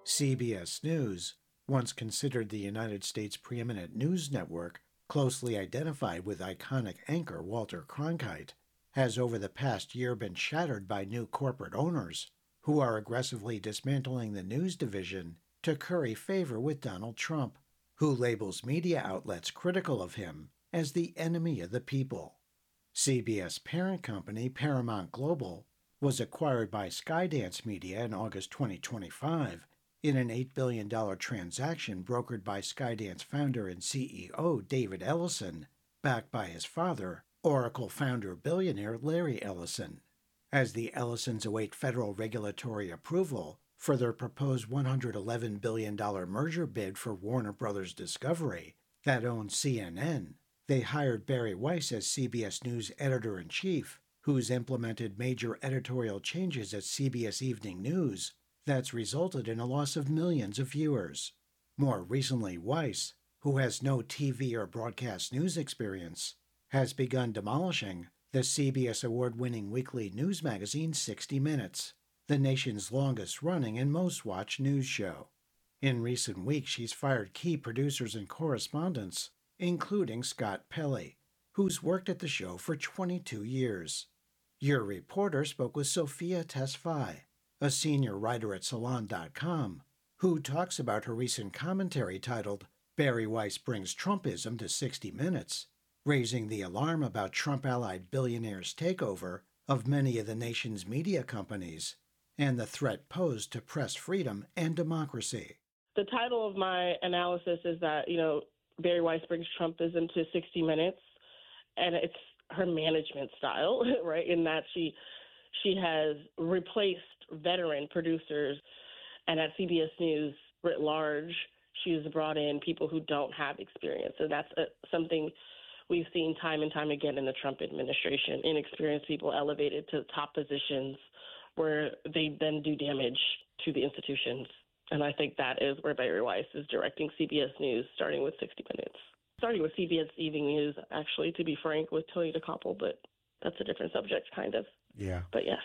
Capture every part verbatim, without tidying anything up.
C B S News, once considered the United States' preeminent news network, closely identified with iconic anchor Walter Cronkite, has over the past year been shattered by new corporate owners who are aggressively dismantling the news division to curry favor with Donald Trump, who labels media outlets critical of him as the enemy of the people. C B S parent company Paramount Global was acquired by Skydance Media in August twenty twenty-five in an eight billion dollars transaction brokered by Skydance founder and C E O David Ellison, backed by his father, Oracle founder billionaire Larry Ellison. As the Ellisons await federal regulatory approval for their proposed one hundred eleven billion dollars merger bid for Warner Brothers Discovery, that owns C N N, they hired Bari Weiss as C B S News editor-in-chief, who's implemented major editorial changes at C B S Evening News that's resulted in a loss of millions of viewers. More recently, Weiss, who has no T V or broadcast news experience, has begun demolishing the C B S award-winning weekly news magazine sixty minutes, the nation's longest-running and most-watched news show. In recent weeks, she's fired key producers and correspondents, including Scott Pelley, who's worked at the show for twenty-two years. Your reporter spoke with Sophia Tesfaye, a senior writer at Salon dot com, who talks about her recent commentary titled, Bari Weiss Brings Trumpism to sixty minutes, raising the alarm about Trump-allied billionaires' takeover of many of the nation's media companies and the threat posed to press freedom and democracy. The title of my analysis is that, you know, Bari Weiss brings Trumpism to sixty minutes, and it's her management style, right, in that she she has replaced veteran producers, and at C B S News writ large, she's brought in people who don't have experience, and that's a, something we've seen time and time again in the Trump administration, inexperienced people elevated to top positions where they then do damage to the institutions. And I think that is where Bari Weiss is directing C B S News, starting with sixty minutes. Starting with C B S Evening News, actually, to be frank, with Tony DeCoppel, but that's a different subject, kind of. Yeah. But yes.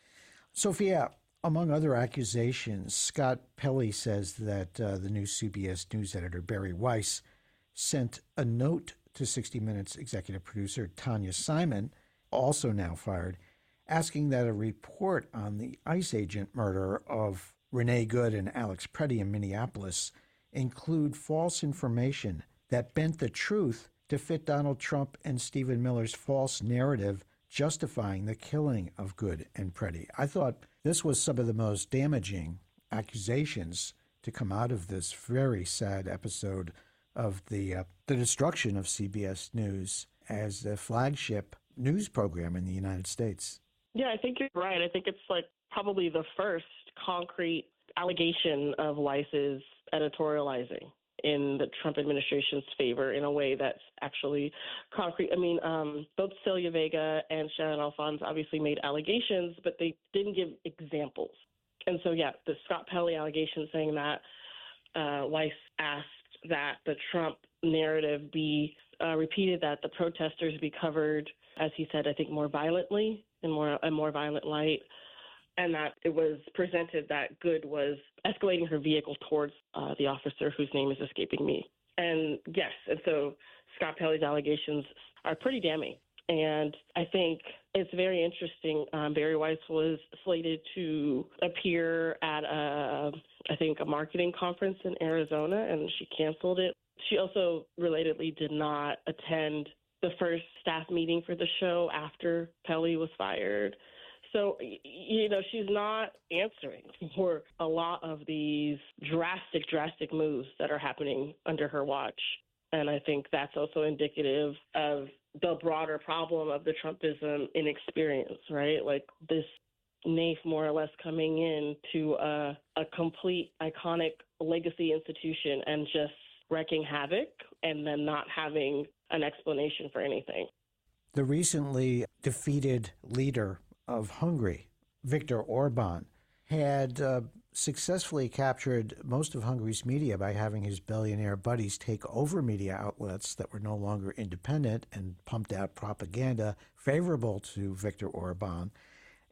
Sophia, among other accusations, Scott Pelley says that uh, the new C B S News editor, Bari Weiss, sent a note to sixty minutes executive producer Tanya Simon, also now fired, asking that a report on the ICE agent murder of Renee Good and Alex Preddy in Minneapolis include false information that bent the truth to fit Donald Trump and Stephen Miller's false narrative justifying the killing of Good and Preddy. I thought this was some of the most damaging accusations to come out of this very sad episode of the uh, the destruction of C B S News as the flagship news program in the United States. Yeah, I think you're right. I think it's like probably the first concrete allegation of Weiss's editorializing in the Trump administration's favor in a way that's actually concrete. I mean, um, both Celia Vega and Shannon Alphonse obviously made allegations, but they didn't give examples. And so, yeah, the Scott Pelley allegation saying that uh, Weiss asked that the Trump narrative be uh, repeated, that the protesters be covered, as he said, I think more violently, in more a more violent light, and that it was presented that Good was escalating her vehicle towards uh, the officer whose name is escaping me. And yes, and so Scott Pelley's allegations are pretty damning. And I think it's very interesting. Um, Bari Weiss was slated to appear at, a, I think, a marketing conference in Arizona, and she canceled it. She also, relatedly, did not attend the first staff meeting for the show after Pelley was fired. So, you know, she's not answering for a lot of these drastic, drastic moves that are happening under her watch. And I think that's also indicative of the broader problem of the Trumpism inexperience, right? Like this naif more or less coming in to a, a complete iconic legacy institution and just wreaking havoc and then not having an explanation for anything. The recently defeated leader of Hungary, Viktor Orban, had uh, successfully captured most of Hungary's media by having his billionaire buddies take over media outlets that were no longer independent and pumped out propaganda favorable to Viktor Orban.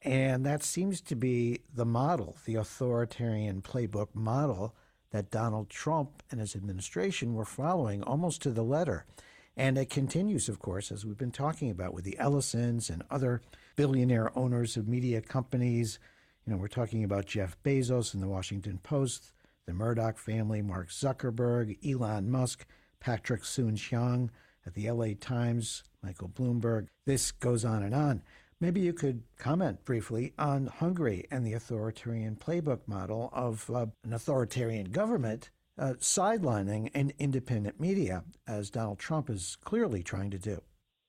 And that seems to be the model, the authoritarian playbook model that Donald Trump and his administration were following almost to the letter. And it continues, of course, as we've been talking about with the Ellisons and other billionaire owners of media companies. You know, we're talking about Jeff Bezos and the Washington Post, the Murdoch family, Mark Zuckerberg, Elon Musk, Patrick Soon-Shiong at the L A Times, Michael Bloomberg. This goes on and on. Maybe you could comment briefly on Hungary and the authoritarian playbook model of uh, an authoritarian government uh, sidelining an independent media, as Donald Trump is clearly trying to do.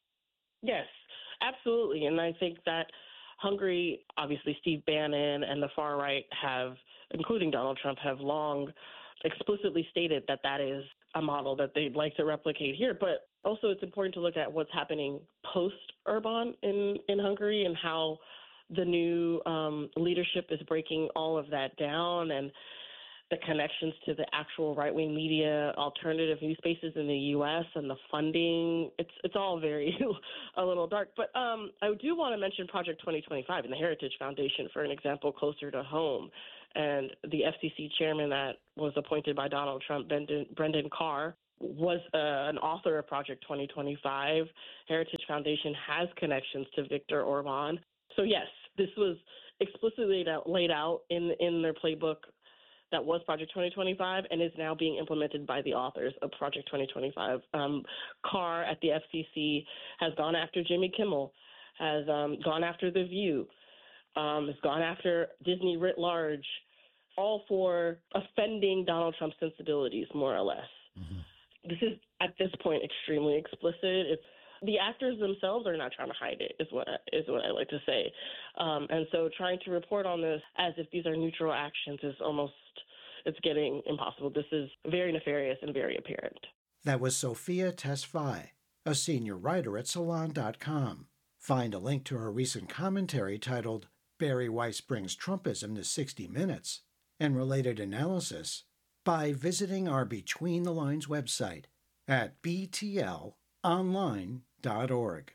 Yes, absolutely. And I think that Hungary, obviously Steve Bannon and the far right have, including Donald Trump, have long explicitly stated that that is a model that they'd like to replicate here. But also it's important to look at what's happening post-Orban in, in Hungary and how the new um, leadership is breaking all of that down, and the connections to the actual right-wing media, alternative news spaces in the U S, and the funding. It's it's all very a little dark. But um, I do want to mention Project twenty twenty-five and the Heritage Foundation for an example closer to home. And the F C C chairman that was appointed by Donald Trump, Brendan, Brendan Carr, was uh, an author of Project twenty twenty-five. Heritage Foundation has connections to Viktor Orban. So yes, this was explicitly laid out, laid out in in their playbook that was Project twenty twenty-five and is now being implemented by the authors of Project twenty twenty-five. Um, Carr at the F C C has gone after Jimmy Kimmel, has um, gone after The View, um, has gone after Disney writ large, all for offending Donald Trump's sensibilities, more or less. Mm-hmm. This is, at this point, extremely explicit. It's the actors themselves are not trying to hide it, is what is what I like to say. Um, and so trying to report on this as if these are neutral actions is almost, it's getting impossible. This is very nefarious and very apparent. That was Sophia Tesfaye, a senior writer at Salon dot com. Find a link to her recent commentary titled Bari Weiss Brings Trumpism to sixty minutes and related analysis by visiting our Between the Lines website at b t l online dot org.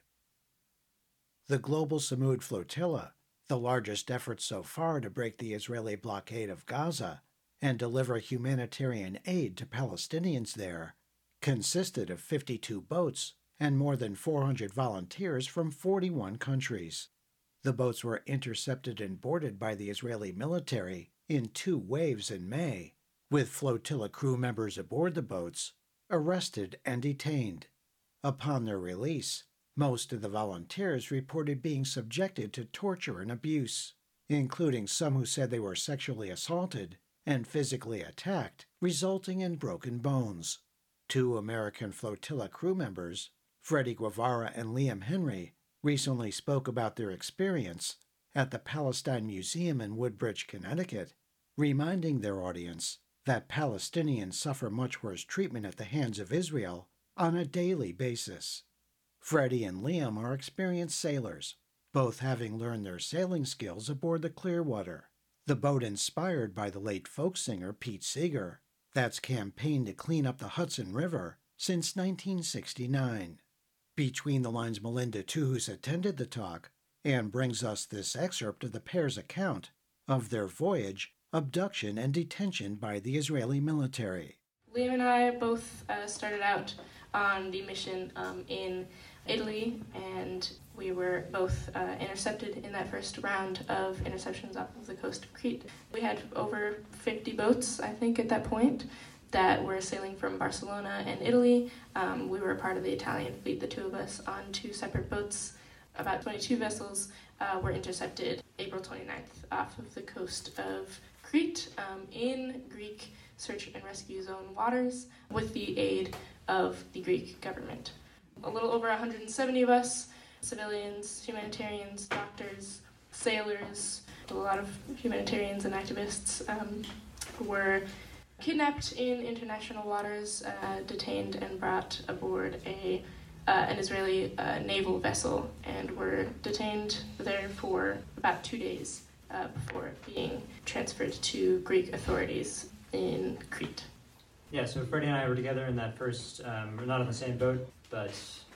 The Global Samud Flotilla, the largest effort so far to break the Israeli blockade of Gaza and deliver humanitarian aid to Palestinians there, consisted of fifty-two boats and more than four hundred volunteers from forty-one countries. The boats were intercepted and boarded by the Israeli military in two waves in May, with flotilla crew members aboard the boats arrested and detained. Upon their release, most of the volunteers reported being subjected to torture and abuse, including some who said they were sexually assaulted and physically attacked, resulting in broken bones. Two American flotilla crew members, Freddie Guevara and Liam Henry, recently spoke about their experience at the Palestine Museum in Woodbridge, Connecticut, reminding their audience that Palestinians suffer much worse treatment at the hands of Israel on a daily basis. Freddie and Liam are experienced sailors, both having learned their sailing skills aboard the Clearwater, the boat inspired by the late folk singer Pete Seeger, that's campaigned to clean up the Hudson River since nineteen sixty-nine. Between the Lines' Melinda Tuhus attended the talk and brings us this excerpt of the pair's account of their voyage, abduction, and detention by the Israeli military. Liam and I both uh, started out on the mission um, in Italy, and we were both uh, intercepted in that first round of interceptions off of the coast of Crete. We had over fifty boats, I think, at that point, that were sailing from Barcelona and Italy. Um, we were a part of the Italian fleet, the two of us, on two separate boats. About twenty-two vessels uh, were intercepted April twenty-ninth off of the coast of Crete um, in Greek search and rescue zone waters with the aid of the Greek government. A little over one hundred seventy of us, civilians, humanitarians, doctors, sailors, a lot of humanitarians and activists um, were kidnapped in international waters, uh, detained and brought aboard a uh, an Israeli uh, naval vessel, and were detained there for about two days uh, before being transferred to Greek authorities in Crete. Yeah, so Freddie and I were together in that first, um, we're not on the same boat, but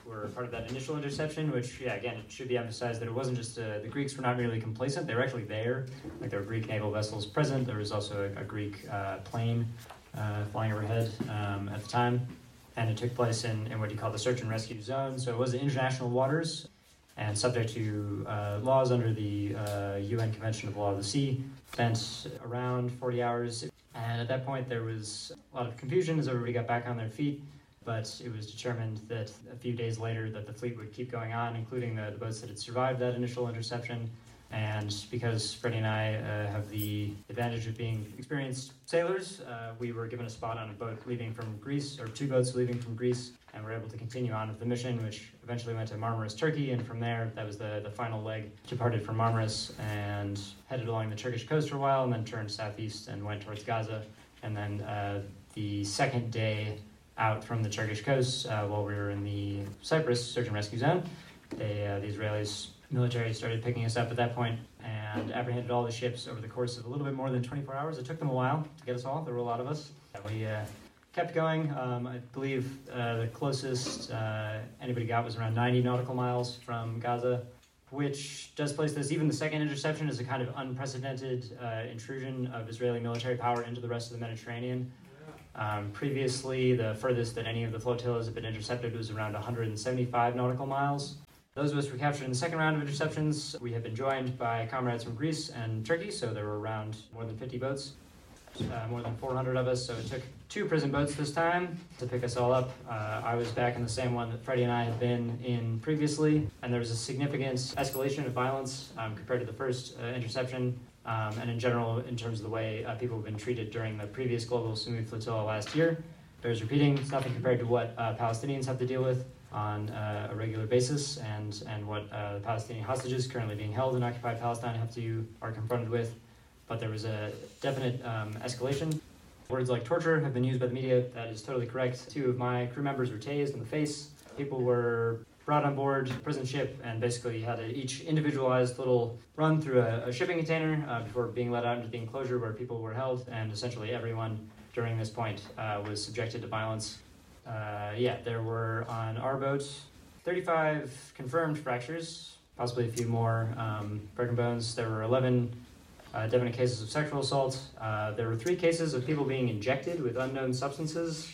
were part of that initial interception, which, yeah, again, it should be emphasized that it wasn't just uh, the Greeks were not merely complacent, they were actually there. Like, there were Greek naval vessels present. There was also a, a Greek uh, plane uh, flying overhead um, at the time. And it took place in, in what you call the search and rescue zone. So it was in international waters and subject to uh, laws under the uh, U N Convention of the Law of the Sea. Spent around forty hours. And at that point, there was a lot of confusion as everybody got back on their feet. But it was determined that a few days later that the fleet would keep going on, including the, the boats that had survived that initial interception. And because Freddie and I uh, have the advantage of being experienced sailors, uh, we were given a spot on a boat leaving from Greece, or two boats leaving from Greece, and were able to continue on with the mission, which eventually went to Marmaris, Turkey, and from there, that was the, the final leg. Departed from Marmaris and headed along the Turkish coast for a while, and then turned southeast and went towards Gaza. And then uh, the second day out from the Turkish coast, uh, while we were in the Cyprus search and rescue zone, they, uh, the Israelis military started picking us up at that point and apprehended all the ships over the course of a little bit more than twenty-four hours. It took them a while to get us all. There were a lot of us. We uh, kept going. Um, I believe uh, the closest uh, anybody got was around ninety nautical miles from Gaza, which does place this, even the second interception, as a kind of unprecedented uh, intrusion of Israeli military power into the rest of the Mediterranean. Um, previously, the furthest that any of the flotillas had been intercepted was around one hundred seventy-five nautical miles. Those of us were captured in the second round of interceptions. We had been joined by comrades from Greece and Turkey, so there were around more than fifty boats, uh, more than four hundred of us. So it took two prison boats this time to pick us all up. Uh, I was back in the same one that Freddie and I had been in previously, and there was a significant escalation of violence um, compared to the first uh, interception, um, and in general, in terms of the way uh, people have been treated during the previous global Samud flotilla last year. Bears repeating, it's nothing compared to what uh, Palestinians have to deal with on uh, a regular basis, and and what uh, the Palestinian hostages currently being held in occupied Palestine have to are confronted with. But there was a definite um, escalation. Words like torture have been used by the media. That is totally correct. Two of my crew members were tased in the face. People were brought on board a prison ship and basically had a, each individualized little run through a, a shipping container uh, before being let out into the enclosure where people were held, and essentially everyone during this point uh, was subjected to violence. Uh, yeah, there were on our boat thirty-five confirmed fractures, possibly a few more um, broken bones. There were eleven uh, definite cases of sexual assault. Uh, there were three cases of people being injected with unknown substances.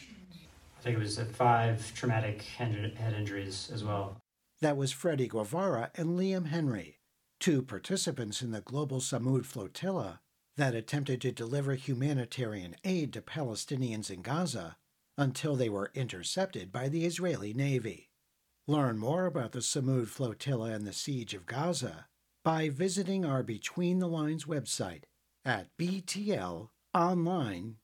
I think it was uh, five traumatic head injuries as well. That was Freddie Guevara and Liam Henry, two participants in the global Samud flotilla that attempted to deliver humanitarian aid to Palestinians in Gaza until they were intercepted by the Israeli Navy. Learn more about the Samud flotilla and the siege of Gaza by visiting our Between the Lines website at b t l online